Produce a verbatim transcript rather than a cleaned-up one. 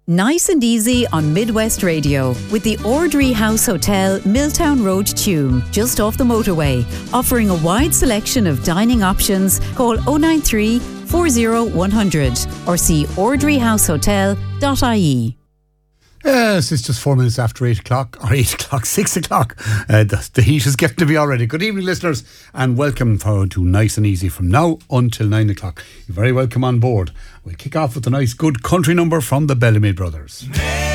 Nice and easy on Midwest Radio with the Ordry House Hotel, Milltown Road, Tuam, just off the motorway. Offering a wide selection of dining options. Call oh nine three, four oh one hundred or see ordry house hotel dot I E. Yes, it's just four minutes after eight o'clock, or eight o'clock, six o'clock. Uh, the, the heat is getting to be already. Good evening, listeners, and welcome for, to Nice and Easy from now until nine o'clock. You're very welcome on board. We'll kick off with a nice, good country number from the Bellamy Brothers.